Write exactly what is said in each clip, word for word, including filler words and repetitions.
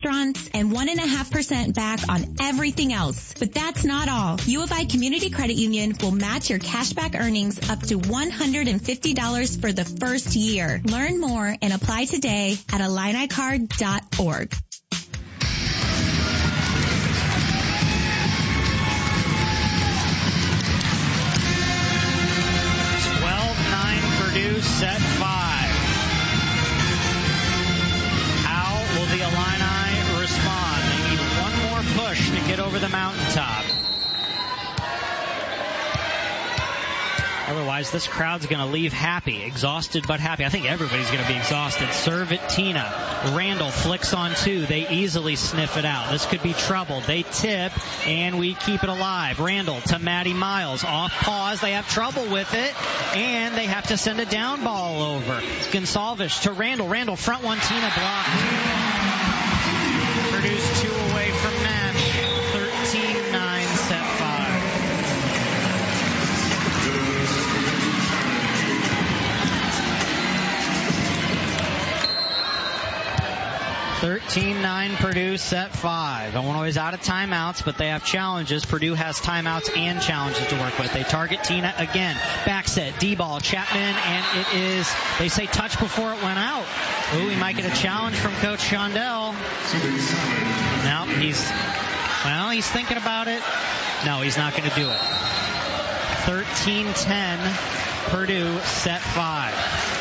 restaurants, and one point five percent back on everything else. But that's not all. U of I Community Credit Union will match your cashback earnings up to one hundred fifty dollars for the first year. Learn more and apply today at Illini card dot org. twelve nine Purdue, set five. How will the Illini respond? They need one more push to get over the mountaintop. Otherwise, this crowd's going to leave happy, exhausted but happy. I think everybody's going to be exhausted. Serve it, Tina. Randall flicks on two. They easily sniff it out. This could be trouble. They tip, and we keep it alive. Randall to Maddie Miles. Off pause. They have trouble with it, and they have to send a down ball over. Gonsalves to Randall. Randall front one. Tina blocked. Purdue's two away from match. thirteen nine, set five. thirteen nine Purdue, set five. Illinois is out of timeouts, but they have challenges. Purdue has timeouts and challenges to work with. They target Tina again. Back set, D-ball, Chapman, and it is, they say touch before it went out. Ooh, we might get a challenge from Coach Shondell. No, he's, well, he's thinking about it. No, he's not going to do it. thirteen ten, Purdue, set five.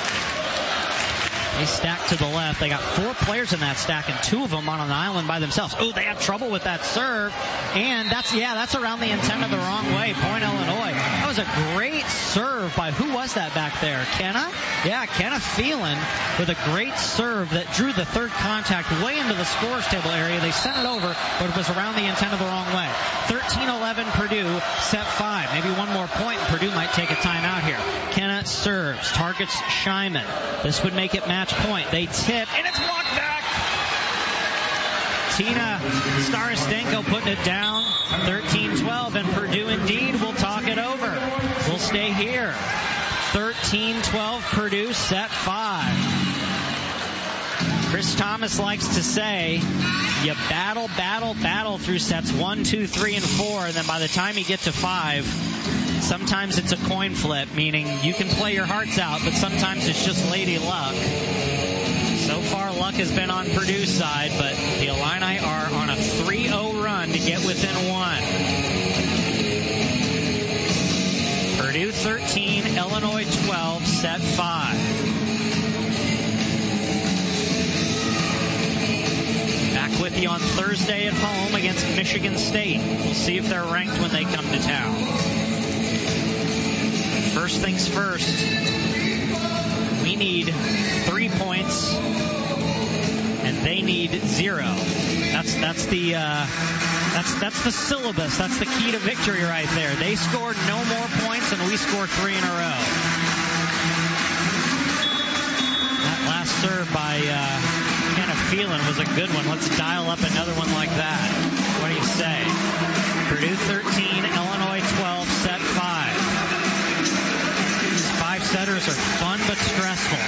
They stack to the left. They got four players in that stack, and two of them on an island by themselves. Oh, they have trouble with that serve. And that's, yeah, that's around the antenna the wrong way. Point Illinois. That was a great serve by, who was that back there? Kenna? Yeah, Kenna Phelan with a great serve that drew the third contact way into the scores table area. They sent it over, but it was around the antenna the wrong way. thirteen eleven Purdue, set five. Maybe one more point, and Purdue might take a timeout here. Kenna serves, targets Shyman. This would make it match point. They tip, and it's blocked back. Tina Starastenko putting it down. thirteen twelve, and Purdue indeed will talk it over. We'll stay here. thirteen twelve Purdue, set five. Chris Thomas likes to say, you battle, battle, battle through sets one, two, three, and four, and then by the time you get to five, sometimes it's a coin flip, meaning you can play your hearts out, but sometimes it's just lady luck. So far, luck has been on Purdue's side, but the Illini are on a three oh run to get within one. Purdue thirteen, Illinois twelve, set five. Back with you on Thursday at home against Michigan State. We'll see if they're ranked when they come to town. First things first, we need three points, and they need zero. That's that's the uh, that's that's the syllabus. That's the key to victory right there. They scored no more points, and we scored three in a row. That last serve by uh, Kenna Phelan was a good one. Let's dial up another one like that. What do you say? Purdue thirteen, Illinois twelve, set five. Five setters are fun but stressful.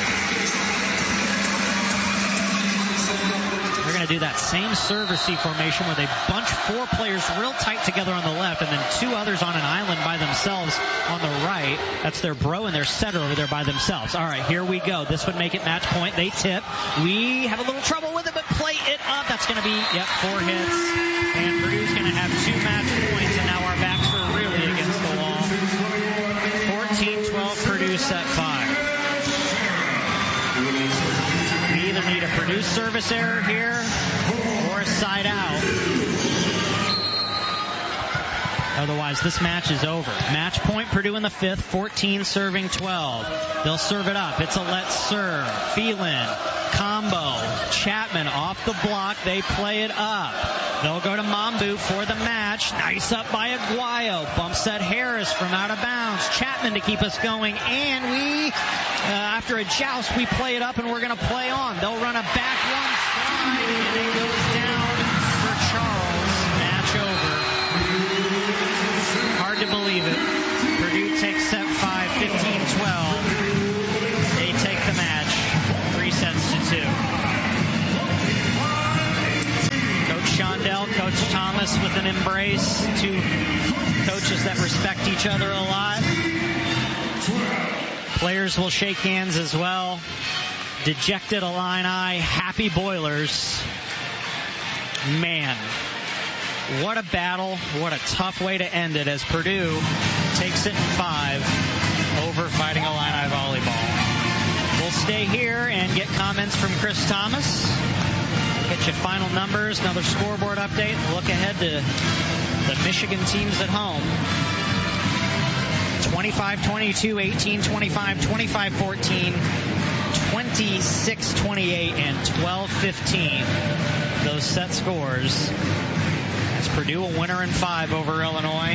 They're going to do that same serve receive formation where they bunch four players real tight together on the left and then two others on an island by themselves on the right. That's their bro and their setter over there by themselves. All right, here we go. This would make it match point. They tip. We have a little trouble with it, but play it up. That's going to be, yep, four hits. And Purdue's going to have two match points, and now our backs are really against the wall. fourteen twelve Purdue, set five. We either need a Purdue service error here or a side out. Otherwise, this match is over. Match point, Purdue in the fifth, fourteen serving twelve. They'll serve it up. It's a let's serve. Phelan, combo, Chapman off the block. They play it up. They'll go to Mambu for the match. Nice up by Aguayo. Bump set Harris from out of bounds. Chapman to keep us going. And we, uh, after a joust, we play it up and we're going to play on. They'll run a back one slide and it goes down for Charles. Match over. Hard to believe it. Purdue takes set five, fifteen twelve. They take the match. Three sets to two. Coach Thomas with an embrace. Two coaches that respect each other a lot. Players will shake hands as well. Dejected Illini, happy Boilers. Man, what a battle. What a tough way to end it as Purdue takes it in five over Fighting Illini volleyball. We'll stay here and get comments from Chris Thomas. Get you final numbers, another scoreboard update, look ahead to the Michigan teams at home. twenty-five twenty-two, eighteen twenty-five, twenty-five fourteen, twenty-six twenty-eight, and twelve fifteen. Those set scores. As Purdue a winner in five over Illinois.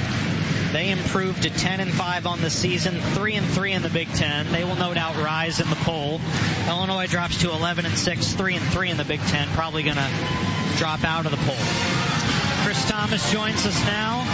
They improved to ten and five on the season, three and three in the Big Ten. They will no doubt rise in the poll. Illinois drops to eleven and six, three and three in the Big Ten. Probably going to drop out of the poll. Chris Thomas joins us now.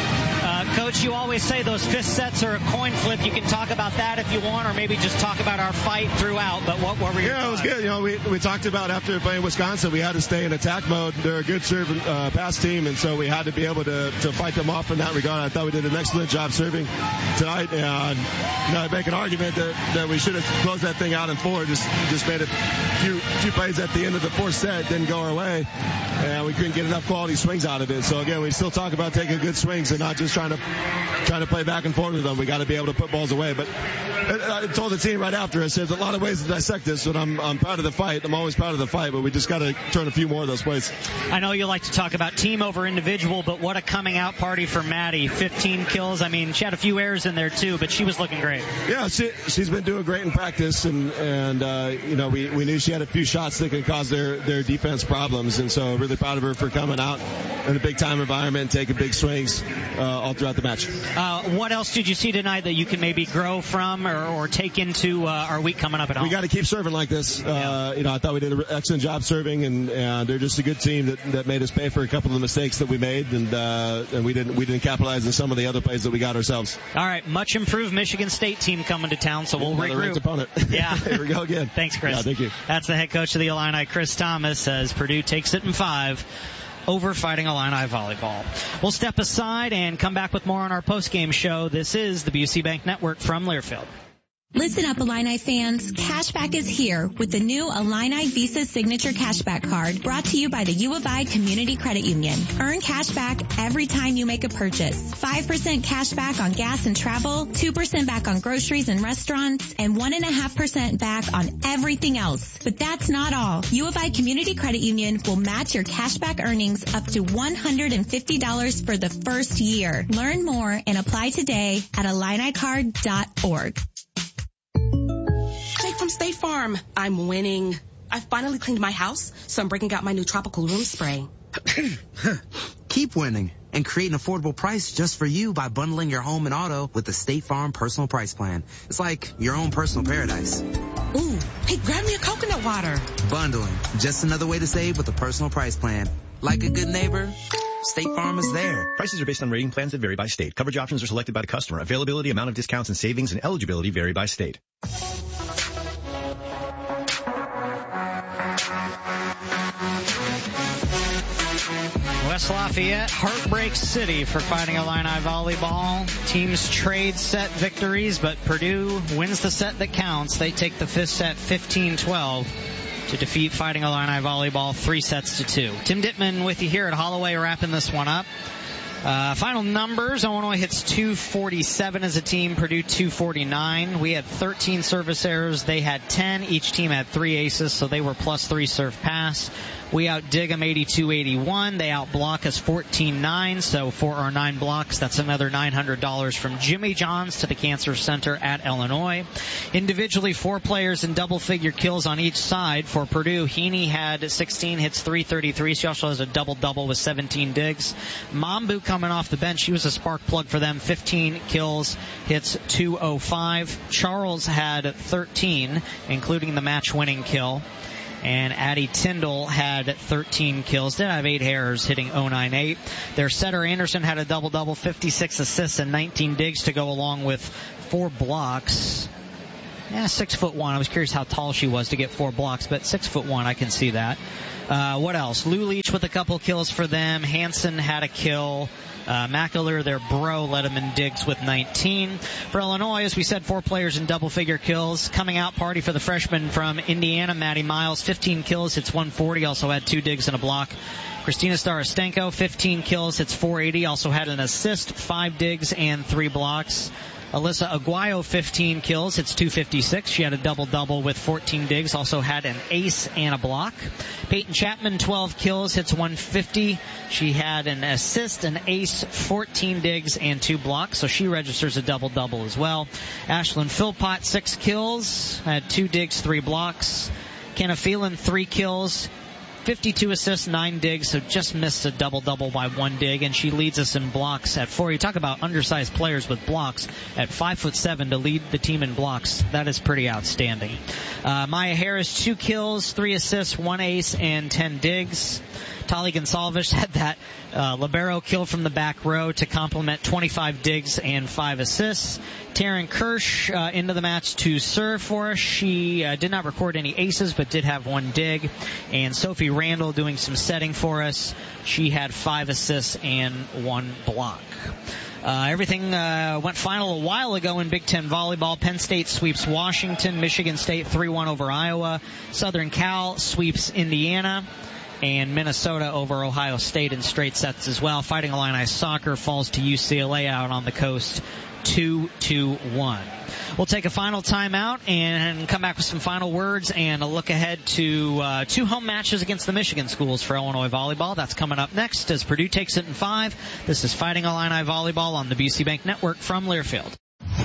Uh, Coach, you always say those fifth sets are a coin flip. You can talk about that if you want, or maybe just talk about our fight throughout. But what, what were your Yeah, thoughts? it was good. You know, we we talked about after playing Wisconsin, we had to stay in attack mode. They're a good serve uh, pass team, and so we had to be able to to fight them off in that regard. I thought we did an excellent job serving tonight, and you know, I make an argument that, that we should have closed that thing out in four. Just just made a few few plays at the end of the fourth set, didn't go our way, and we couldn't get enough quality swings out of it. So again, we still talk about taking good swings and not just trying to trying to play back and forth with them. We got to be able to put balls away. But I told the team right after, I said, there's a lot of ways to dissect this, but I'm, I'm proud of the fight. I'm always proud of the fight, but we just got to turn a few more of those plays. I know you like to talk about team over individual, but what a coming out party for Maddie. fifteen kills. I mean, she had a few errors in there too, but she was looking great. Yeah, she, she's been doing great in practice, and, and uh, you know, we, we knew she had a few shots that could cause their, their defense problems, and so really proud of her for coming out in a big-time environment and taking big swings uh, all throughout the match. Uh, what else did you see tonight that you can maybe grow from or, or take into uh, our week coming up at home? We got to keep serving like this. Uh, yeah. You know, I thought we did an excellent job serving, and, and they're just a good team that, that made us pay for a couple of the mistakes that we made, and uh, and we didn't we didn't capitalize on some of the other plays that we got ourselves. All right, much improved Michigan State team coming to town, so we'll Another regroup. ranked opponent. Yeah. Here we go again. Thanks, Chris. Yeah, thank you. That's the head coach of the Illini, Chris Thomas, as Purdue takes it in five over Fighting Illini volleyball. We'll step aside and come back with more on our post-game show. This is the B U C Bank Network from Learfield. Listen up, Illini fans. Cashback is here with the new Illini Visa Signature Cashback Card brought to you by the U of I Community Credit Union. Earn cashback every time you make a purchase. five percent cashback on gas and travel, two percent back on groceries and restaurants, and one point five percent back on everything else. But that's not all. U of I Community Credit Union will match your cashback earnings up to one hundred fifty dollars for the first year. Learn more and apply today at Illini card dot org. Jake from State Farm. I'm winning. I finally cleaned my house, so I'm breaking out my new tropical room spray. Keep winning and create an affordable price just for you by bundling your home and auto with the State Farm Personal Price Plan. It's like your own personal paradise. Ooh, hey, grab me a coconut water. Bundling, just another way to save with a personal price plan. Like a good neighbor, State Farm is there. Prices are based on rating plans that vary by state. Coverage options are selected by the customer. Availability, amount of discounts and savings, and eligibility vary by state. West Lafayette, Heartbreak City for Fighting Illini volleyball. Teams trade set victories, but Purdue wins the set that counts. They take the fifth set fifteen twelve to defeat Fighting Illini volleyball three sets to two. Tim Dittman with you here at Holloway, wrapping this one up. Uh, final numbers, Illinois hits two forty-seven as a team, Purdue two forty-nine. We had thirteen service errors. They had ten. Each team had three aces, so they were plus three serve pass. We outdig them eighty-two eighty-one. They outblock us fourteen nine, so for our nine blocks, that's another nine hundred dollars from Jimmy Johns to the Cancer Center at Illinois. Individually, four players in double-figure kills on each side. For Purdue, Heaney had sixteen hits, three thirty-three. She also has a double-double with seventeen digs. Mambu coming off the bench, she was a spark plug for them, fifteen kills, hits two oh five. Charles had thirteen, including the match-winning kill. And Addie Tyndall had thirteen kills. Did have eight errors, hitting oh nine eight. Their setter Anderson had a double-double, fifty-six assists and nineteen digs to go along with four blocks. Yeah, six foot one. I was curious how tall she was to get four blocks, but six foot one, I can see that. Uh, what else? Lou Leach with a couple kills for them. Hansen had a kill. Uh, McAleer, their bro, led him in digs with nineteen. For Illinois, as we said, four players in double-figure kills. Coming out party for the freshman from Indiana, Maddie Miles, fifteen kills, hits one forty, also had two digs and a block. Christina Starastenko, fifteen kills, hits four eighty, also had an assist, five digs, and three blocks. Alyssa Aguayo, fifteen kills, hits two fifty-six. She had a double-double with fourteen digs, also had an ace and a block. Peyton Chapman, twelve kills, hits one fifty. She had an assist, an ace, fourteen digs, and two blocks, so she registers a double-double as well. Ashlyn Philpott, six kills, had two digs, three blocks. Kenna Phelan, three kills, fifty-two assists, nine digs, so just missed a double-double by one dig, and she leads us in blocks at four. You talk about undersized players with blocks at five foot seven to lead the team in blocks. That is pretty outstanding. Uh, Maya Harris, two kills, three assists, one ace, and ten digs. Tali Gonsalves had that uh, libero kill from the back row to complement twenty-five digs and five assists. Taryn Kirsch uh, into the match to serve for us. She uh, did not record any aces, but did have one dig. And Sophie Randall doing some setting for us. She had five assists and one block. Uh, everything uh, went final a while ago in Big Ten volleyball. Penn State sweeps Washington. Michigan State three one over Iowa. Southern Cal sweeps Indiana. And Minnesota over Ohio State in straight sets as well. Fighting Illini soccer falls to U C L A out on the coast two to one. We'll take a final timeout and come back with some final words and a look ahead to uh, two home matches against the Michigan schools for Illinois volleyball. That's coming up next as Purdue takes it in five. This is Fighting Illini volleyball on the B C Bank Network from Learfield.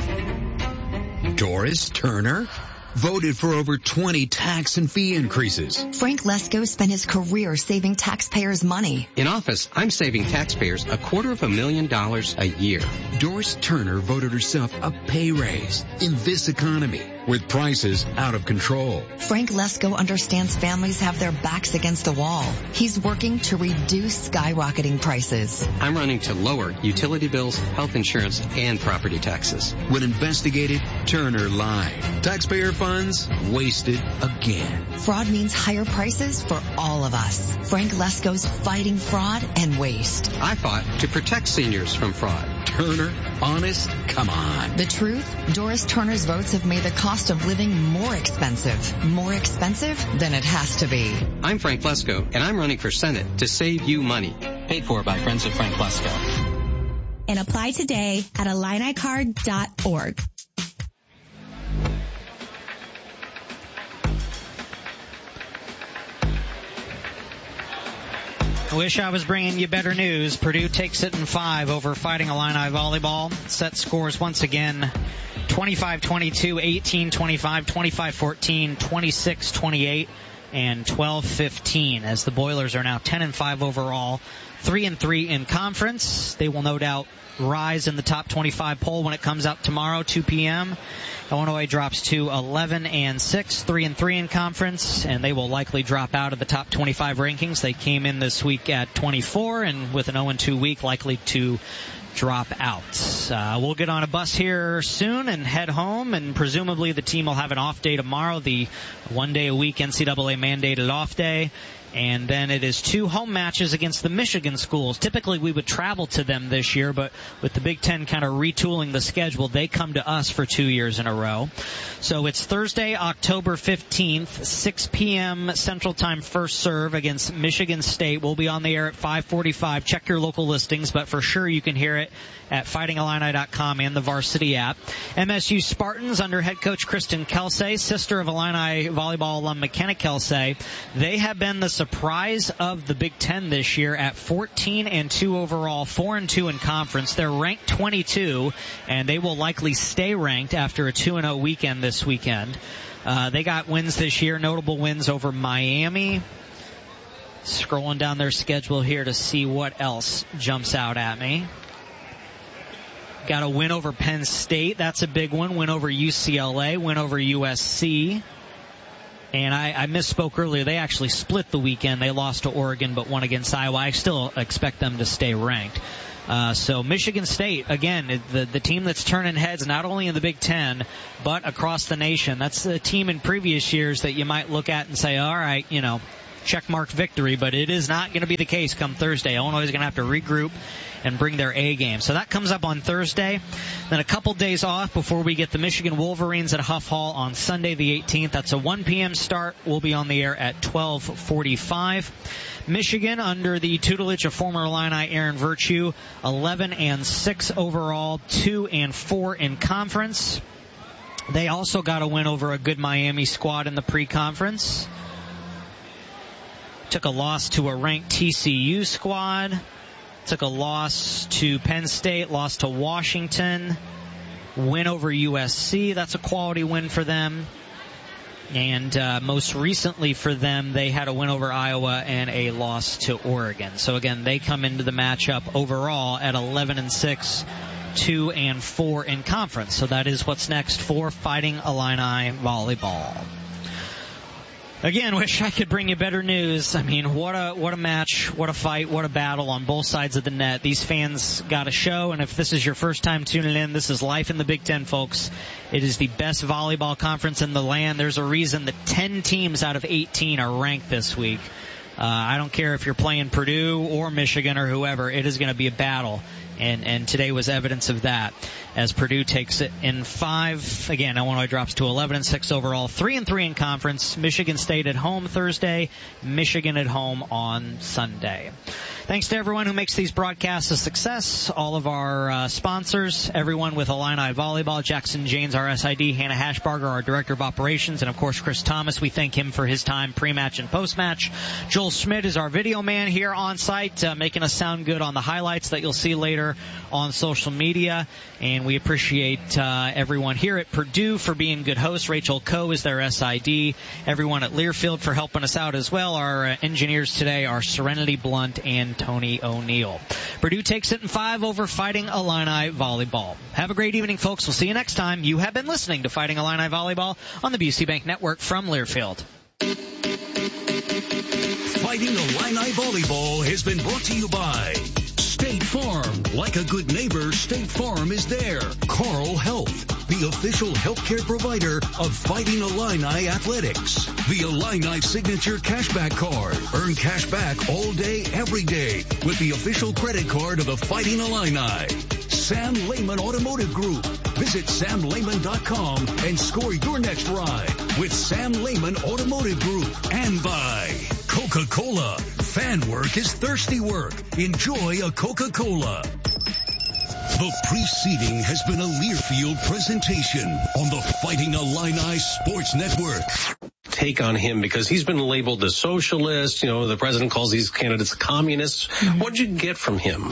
Doris Turner voted for over twenty tax and fee increases. Frank Lesko spent his career saving taxpayers' money. In office, I'm saving taxpayers a quarter of a million dollars a year. Doris Turner voted herself a pay raise in this economy with prices out of control. Frank Lesko understands families have their backs against a wall. He's working to reduce skyrocketing prices. I'm running to lower utility bills, health insurance, and property taxes. When investigated, Turner lied. Taxpayer funds wasted again. Fraud means higher prices for all of us. Frank Lesko's fighting fraud and waste. I fought to protect seniors from fraud. Turner, honest? Come on. The truth? Doris Turner's votes have made the cost of living more expensive. More expensive than it has to be. I'm Frank Lesko, and I'm running for Senate to save you money. Paid for by Friends of Frank Lesko. And apply today at Illini card dot org. I wish I was bringing you better news. Purdue takes it in five over Fighting Illini volleyball. Set scores once again twenty-five twenty-two, eighteen twenty-five, twenty-five fourteen, twenty-six twenty-eight, and twelve fifteen as the Boilers are now ten and five overall, three and three in conference. They will no doubt rise in the top twenty-five poll when it comes out tomorrow, two p.m. Illinois drops to eleven and six, three and three in conference, and they will likely drop out of the top twenty-five rankings. They came in this week at twenty-four, and with an oh and two week, likely to drop out. Uh, we'll get on a bus here soon and head home, and presumably the team will have an off day tomorrow, the one day a week N C double A mandated off day. And then it is two home matches against the Michigan schools. Typically we would travel to them this year, but with the Big Ten kind of retooling the schedule, they come to us for two years in a row. So it's Thursday, October fifteenth, six p.m. Central Time first serve against Michigan State. We'll be on the air at five forty-five. Check your local listings, but for sure you can hear it at fighting illini dot com and the Varsity app. M S U Spartans under head coach Kristen Kelsey, sister of Illini volleyball alum McKenna Kelsey. They have been the surprise of the Big Ten this year at fourteen and two overall, four and two in conference. They're ranked twenty-two, and they will likely stay ranked after a two and oh weekend this weekend. Uh, they got wins this year, notable wins over Miami. Scrolling down their schedule here to see what else jumps out at me. Got a win over Penn State. That's a big one. Win over U C L A. Win over U S C. And I, I misspoke earlier. They actually split the weekend. They lost to Oregon but won against Iowa. I still expect them to stay ranked. Uh, so Michigan State, again, the, the team that's turning heads not only in the Big Ten, but across the nation. That's a team in previous years that you might look at and say, all right, you know, checkmark victory, but it is not going to be the case come Thursday. Illinois is going to have to regroup and bring their A game. So that comes up on Thursday. Then a couple days off before we get the Michigan Wolverines at Huff Hall on Sunday the eighteenth. That's a one p.m. start. We'll be on the air at twelve forty-five. Michigan, under the tutelage of former Illini Aaron Virtue, eleven and six overall, two and four in conference. They also got a win over a good Miami squad in the pre-conference. Took a loss to a ranked T C U squad. Took a loss to Penn State, lost to Washington. Win over U S C. That's a quality win for them. And uh, most recently for them, they had a win over Iowa and a loss to Oregon. So again, they come into the matchup overall at eleven and six, two and four in conference. So that is what's next for Fighting Illini volleyball. Again, wish I could bring you better news. I mean, what a what a match, what a fight, what a battle on both sides of the net. These fans got a show, and if this is your first time tuning in, this is life in the Big Ten, folks. It is the best volleyball conference in the land. There's a reason that ten teams out of eighteen are ranked this week. Uh, I don't care if you're playing Purdue or Michigan or whoever. It is going to be a battle. And, and today was evidence of that as Purdue takes it in five. Again, Illinois drops to eleven and six overall, three and three in conference. Michigan State at home Thursday, Michigan at home on Sunday. Thanks to everyone who makes these broadcasts a success, all of our uh, sponsors, everyone with Illini Volleyball, Jackson Janes, our S I D, Hannah Hashbarger, our Director of Operations, and of course Chris Thomas. We thank him for his time pre-match and post-match. Joel Schmidt is our video man here on site, uh, making us sound good on the highlights that you'll see later on social media. And we appreciate uh, everyone here at Purdue for being good hosts. Rachel Coe is their S I D. Everyone at Learfield for helping us out as well. Our uh, engineers today are Serenity Blunt and Tony O'Neill. Purdue takes it in five over Fighting Illini Volleyball. Have a great evening, folks. We'll see you next time. You have been listening to Fighting Illini Volleyball on the B C Bank Network from Learfield. Fighting Illini Volleyball has been brought to you by State Farm. Like a good neighbor, State Farm is there. Carl Health, the official healthcare provider of Fighting Illini Athletics. The Illini Signature Cashback Card. Earn cash back all day, every day with the official credit card of the Fighting Illini. Sam Lehman Automotive Group. Visit sam lehman dot com and score your next ride with Sam Lehman Automotive Group. And by Coca-Cola. Fan work is thirsty work. Enjoy a Coca-Cola. The preceding has been a Learfield presentation on the Fighting Illini Sports Network. Take on him because he's been labeled a socialist. You know, the president calls these candidates communists. Mm-hmm. What did you get from him?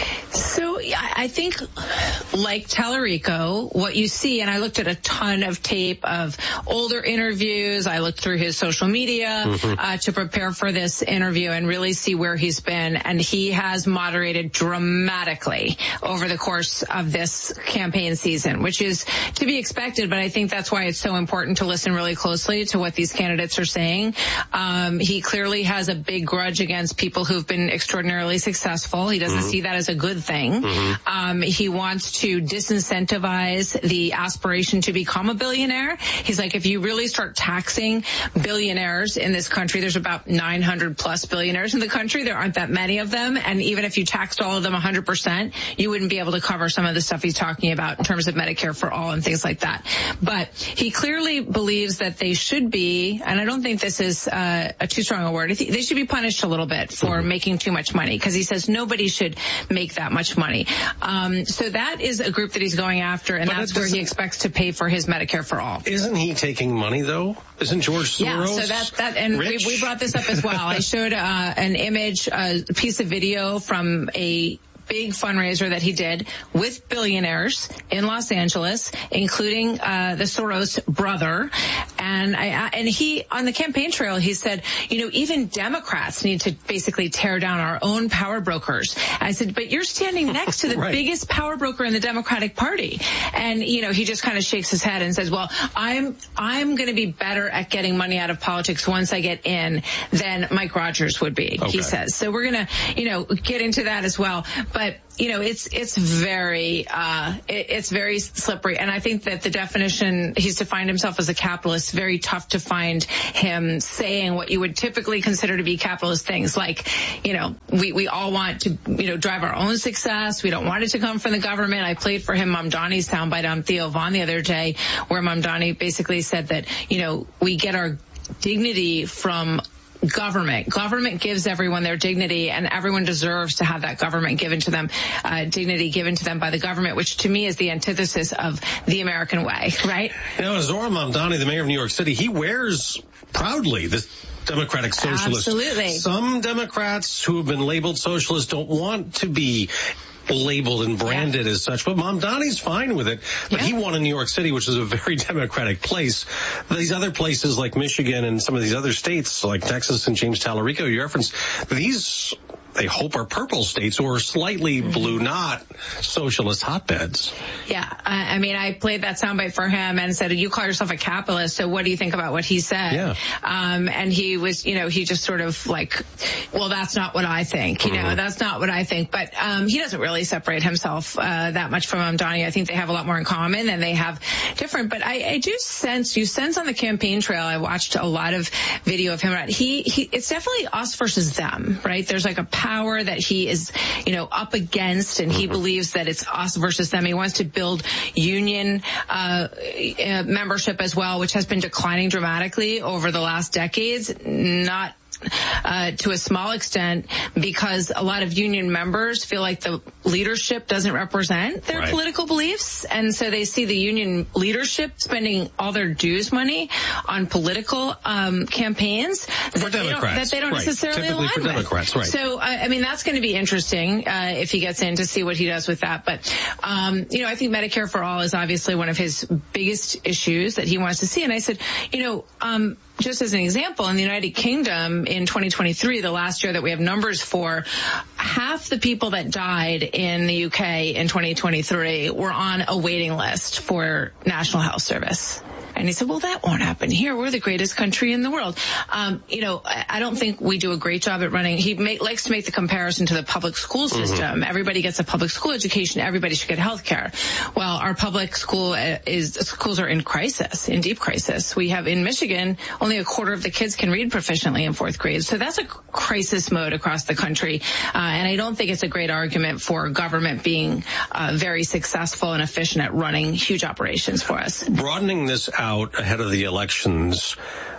So I think, like Tallarico, what you see, and I looked at a ton of tape of older interviews. I looked through his social media mm-hmm. uh, to prepare for this interview and really see where he's been. And he has moderated dramatically over the course of this campaign season, which is to be expected. But I think that's why it's so important to listen really closely to what these candidates are saying. Um, he clearly has a big grudge against people who've been extraordinarily successful. He doesn't mm-hmm. see that as a good thing. Mm-hmm. Um, he wants to disincentivize the aspiration to become a billionaire. He's like, if you really start taxing billionaires in this country, there's about nine hundred plus billionaires in the country. There aren't that many of them. And even if you taxed all of them one hundred percent, you wouldn't be able to cover some of the stuff he's talking about in terms of Medicare for all and things like that. But he clearly believes that they should be, and I don't think this is uh, a too strong a word, they should be punished a little bit for mm-hmm. making too much money, because he says nobody should make that much money. Um, so that is a group that he's going after, and but that's where he expects to pay for his Medicare for all. Isn't he taking money, though? Isn't George Soros Yeah, so that, that and we, we brought this up as well. I showed uh, an image, a piece of video from a big fundraiser that he did with billionaires in Los Angeles, including uh, the Soros brother. And I, and he, on the campaign trail, he said, you know, even Democrats need to basically tear down our own power brokers. And I said, but you're standing next to the right. biggest power broker in the Democratic Party. And, you know, he just kind of shakes his head and says, well, I'm, I'm going to be better at getting money out of politics once I get in than Mike Rogers would be, okay. he says. So we're going to, you know, get into that as well. But But, you know, it's it's very uh, it, it's very slippery. And I think that the definition, he's defined himself as a capitalist, very tough to find him saying what you would typically consider to be capitalist things. Like, you know, we, we all want to, you know, drive our own success. We don't want it to come from the government. I played for him Mamdani's soundbite on Theo Vaughn the other day, where Mamdani basically said that, you know, we get our dignity from government. Government gives everyone their dignity, and everyone deserves to have that government given to them, uh, dignity given to them by the government, which to me is the antithesis of the American way, right? You know, Zohran Mamdani, the mayor of New York City, he wears proudly the Democratic Socialist. Absolutely. Some Democrats who have been labeled socialist don't want to be labeled and branded yeah. as such, but Mamdani's fine with it. But yeah. he won in New York City, which is a very democratic place. These other places like Michigan and some of these other states like Texas and James Tallarico, you referenced, these they hope are purple states or slightly mm-hmm. blue, not socialist hotbeds. Yeah, I, I mean, I played that soundbite for him and said, you call yourself a capitalist, so what do you think about what he said? Yeah. Um, and he was, you know, he just sort of like, well, that's not what I think, you mm-hmm. know, that's not what I think. But um, he doesn't really separate himself uh, that much from Mamdani. I think they have a lot more in common and they have different. But I, I do sense, you sense on the campaign trail, I watched a lot of video of him. He, he, it's definitely us versus them, right? There's like a power that he is, you know, up against, and he believes that it's us versus them. He wants to build union uh, uh, membership as well, which has been declining dramatically over the last decades, not Uh, to a small extent because a lot of union members feel like the leadership doesn't represent their right. political beliefs. And so they see the union leadership spending all their dues money on political um, campaigns for that, they don't, that they don't right. necessarily Typically align for with. Democrats, right. So, I, I mean, that's going to be interesting uh, if he gets in to see what he does with that. But, um, you know, I think Medicare for All is obviously one of his biggest issues that he wants to see. And I said, you know, um, just as an example, in the United Kingdom in twenty twenty-three, the last year that we have numbers for, half the people that died in the U K in twenty twenty-three were on a waiting list for National Health Service. And he said, well, that won't happen here. We're the greatest country in the world. Um, you know, I don't think we do a great job at running. He make, likes to make the comparison to the public school system. Mm-hmm. Everybody gets a public school education. Everybody should get health care. Well, our public school is, schools are in crisis, in deep crisis. We have in Michigan, only a quarter of the kids can read proficiently in fourth grade. So that's a crisis mode across the country. Uh, and I don't think it's a great argument for government being uh, very successful and efficient at running huge operations for us. Broadening this out ahead of the elections,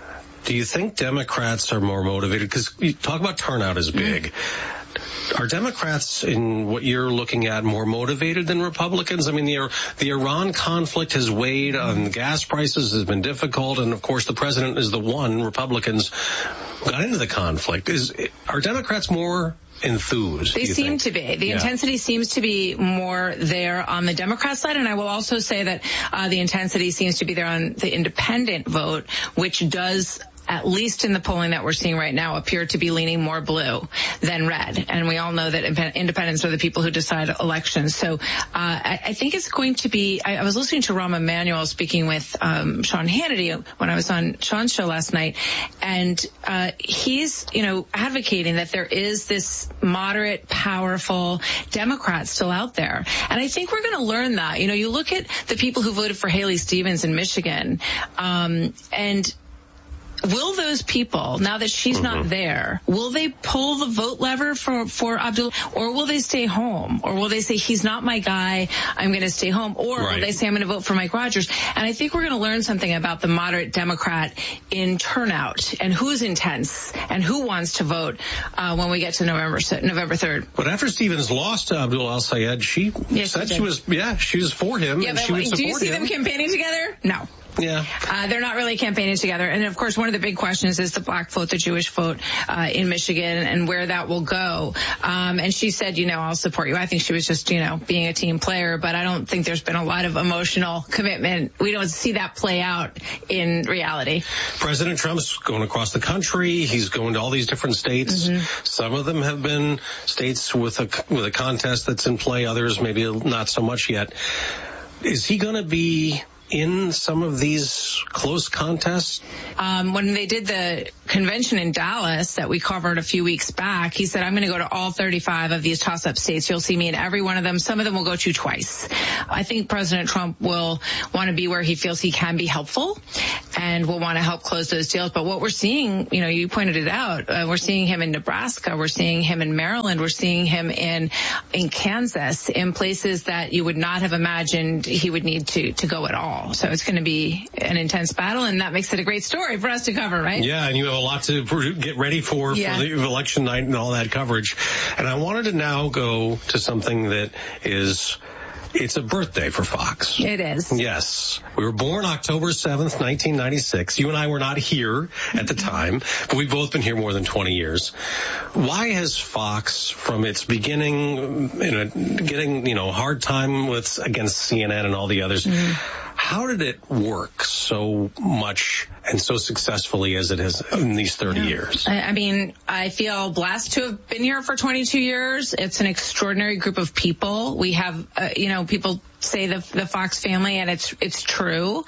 do you think Democrats are more motivated? Because you talk about turnout is big. Mm-hmm. Are Democrats, in what you're looking at, more motivated than Republicans? I mean, the, the Iran conflict has weighed on gas prices, has been difficult, and of course the president is the one. Republicans got into the conflict. Is Are Democrats more enthused? They seem think? to be. The yeah. intensity seems to be more there on the Democrat side, and I will also say that uh, the intensity seems to be there on the independent vote, which does, at least in the polling that we're seeing right now, appear to be leaning more blue than red. And we all know that independents are the people who decide elections. So uh, I, I think it's going to be, I, I was listening to Rahm Emanuel speaking with um, Sean Hannity when I was on Sean's show last night, and uh, he's, you know, advocating that there is this moderate, powerful Democrat still out there. And I think we're going to learn that. You know, you look at the people who voted for Haley Stevens in Michigan, um, and will those people, now that she's mm-hmm. not there, will they pull the vote lever for, for Abdul, or will they stay home? Or will they say, he's not my guy, I'm going to stay home? Or right. will they say, I'm going to vote for Mike Rogers? And I think we're going to learn something about the moderate Democrat in turnout and who's intense and who wants to vote uh, when we get to November November third. But after Stevens lost to Abdul al-Sayed, she yes, said she, she was, yeah, she was for him. Yeah, and but she would do you see him. them campaigning together? No. Yeah. Uh, they're not really campaigning together. And of course, one of the big questions is the black vote, the Jewish vote, uh, in Michigan and where that will go. Um, and she said, you know, I'll support you. I think she was just, you know, being a team player, but I don't think there's been a lot of emotional commitment. We don't see that play out in reality. President Trump's going across the country. He's going to all these different states. Mm-hmm. Some of them have been states with a, with a contest that's in play. Others maybe not so much yet. Is he going to be in some of these close contests? Um, when they did the convention in Dallas that we covered a few weeks back, he said, I'm going to go to all thirty-five of these toss-up states. You'll see me in every one of them. Some of them will go to twice. I think President Trump will want to be where he feels he can be helpful and will want to help close those deals. But what we're seeing, you know, you pointed it out, uh, we're seeing him in Nebraska, we're seeing him in Maryland, we're seeing him in in Kansas, in places that you would not have imagined he would need to to go at all. So it's going to be an intense battle, and that makes it a great story for us to cover, right? Yeah, and you have a lot to get ready for yeah. for the election night and all that coverage. And I wanted to now go to something that is... It's a birthday for Fox. It is. Yes. We were born October seventh, nineteen ninety-six. You and I were not here at the time, but we've both been here more than twenty years. Why has Fox, from its beginning, you know, getting, you know, hard time with against C N N and all the others, mm-hmm. how did it work so much and so successfully as it has in these thirty yeah. years? I, I mean, I feel blessed to have been here for twenty-two years. It's an extraordinary group of people. We have, uh, you know, people say the the Fox family, and it's it's true.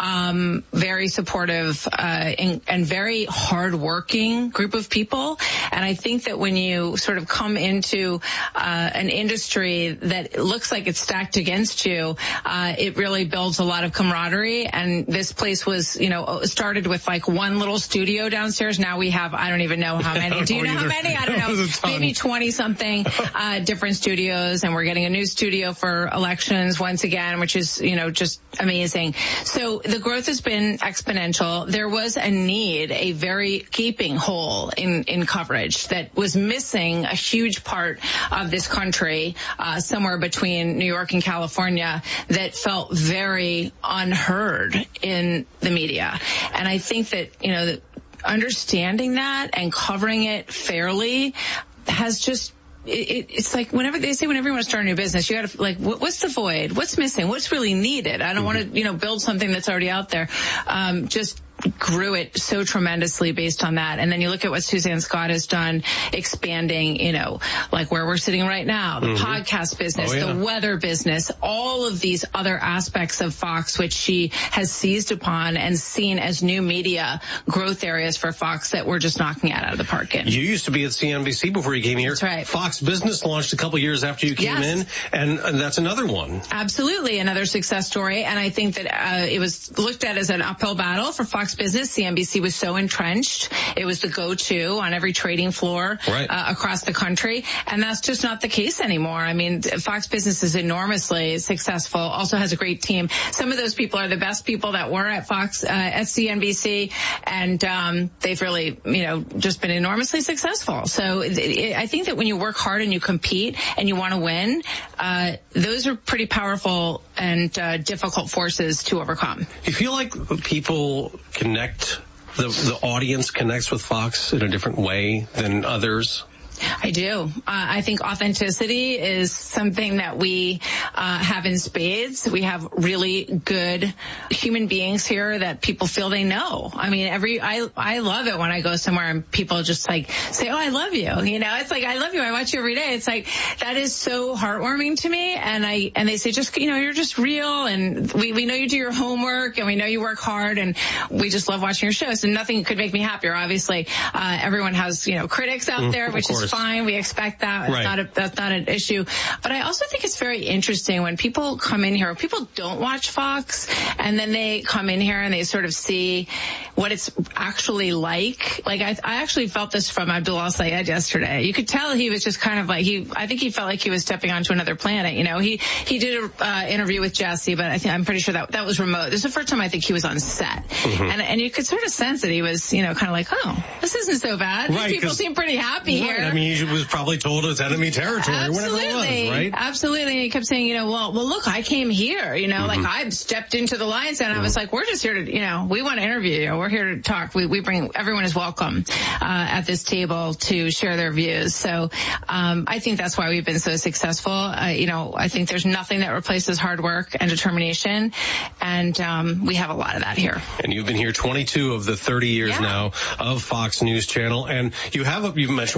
Um, very supportive uh, and, and very hardworking group of people. And I think that when you sort of come into uh, an industry that looks like it's stacked against you, uh, it really builds a lot of camaraderie. And this place was, you know, started with like one little studio downstairs. Now we have, I don't even know how many. Do you know how many? I don't know. Maybe twenty something uh, different studios. And we're getting a new studio for elections once again, which is, you know, just amazing. So the growth has been exponential. There was a need, a very gaping hole in, in coverage that was missing a huge part of this country, uh, somewhere between New York and California, that felt very unheard in the media. And I think that, you know, that understanding that and covering it fairly has just It, it's like whenever they say whenever you want to start a new business, you got to like, what, what's the void? What's missing? What's really needed? I don't mm-hmm. want to, you know, build something that's already out there. Um, just grew it so tremendously based on that. And then you look at what Suzanne Scott has done, expanding, you know, like where we're sitting right now, the mm-hmm. podcast business, oh, yeah. the weather business, all of these other aspects of Fox, which she has seized upon and seen as new media growth areas for Fox that we're just knocking it out of the park in. You used to be at C N B C before you came here. That's right. Fox Business launched a couple years after you came yes. in, and, and that's another one. Absolutely, another success story. And I think that uh, it was looked at as an uphill battle for Fox Business. C N B C was so entrenched. It was the go-to on every trading floor right. uh, across the country. And that's just not the case anymore. I mean, Fox Business is enormously successful, also has a great team. Some of those people are the best people that were at Fox, uh, at C N B C. And um, they've really, you know, just been enormously successful. So it, it, I think that when you work hard and you compete and you want to win, uh, those are pretty powerful and uh, difficult forces to overcome. You feel like people connect The, the audience connects with Fox in a different way than others? I do. Uh, I think authenticity is something that we uh, have in spades. We have really good human beings here that people feel they know. I mean, every I I love it when I go somewhere and people just like say, "Oh, I love you." You know, it's like, "I love you. I watch you every day." It's like that is so heartwarming to me. And I and they say, "Just you know, you're just real, and we we know you do your homework, and we know you work hard, and we just love watching your shows." And nothing could make me happier. Obviously, uh, everyone has you know critics out there, which is fine. We expect that. Right. It's not a, that's not an issue. But I also think it's very interesting when people come in here, people don't watch Fox, and then they come in here and they sort of see what it's actually like. Like, I, I actually felt this from Abdullah Sayed yesterday. You could tell he was just kind of like, he, I think he felt like he was stepping onto another planet. You know, he, he did an uh, interview with Jesse, but I think, I'm pretty sure that that was remote. This is the first time I think he was on set. Mm-hmm. And, and you could sort of sense that he was, you know, kind of like, oh, this isn't so bad. Right, people seem pretty happy right, here. I mean, he was probably told it's enemy territory Absolutely. or whatever it was, right? Absolutely. And he kept saying, you know, well, well, look, I came here, you know, mm-hmm. like I stepped into the lion's den. Mm-hmm. I was like, we're just here to, you know, we want to interview you. We're here to talk. We, we bring, everyone is welcome, uh, at this table to share their views. So, um, I think that's why we've been so successful. Uh, you know, I think there's nothing that replaces hard work and determination. And, um, we have a lot of that here. And you've been here twenty-two of the thirty years yeah. now of Fox News Channel. And you have, a, you mentioned, we mentioned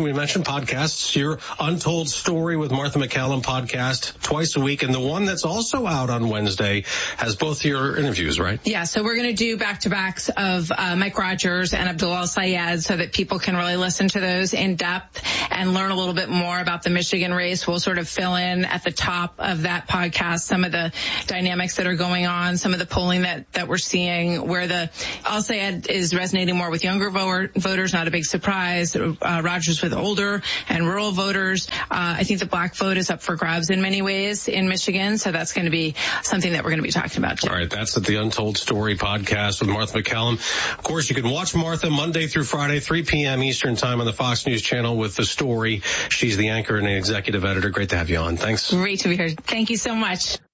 podcasts. Your Untold Story with Martha MacCallum podcast twice a week. And the one that's also out on Wednesday has both your interviews, right? Yeah, so we're going to do back-to-backs of uh, Mike Rogers and Abdul El-Sayed so that people can really listen to those in depth and learn a little bit more about the Michigan race. We'll sort of fill in at the top of that podcast some of the dynamics that are going on, some of the polling that, that we're seeing, where the El-Sayed is resonating more with younger voter, voters, not a big surprise. Uh, Rogers with older and rural voters. Uh, I think the black vote is up for grabs in many ways in Michigan, so that's going to be something that we're going to be talking about too. All right, that's at the Untold Story podcast with Martha MacCallum. Of course, you can watch Martha Monday through Friday, three p.m. Eastern Time on the Fox News Channel with The Story. She's the anchor and the executive editor. Great to have you on. Thanks. Great to be here. Thank you so much.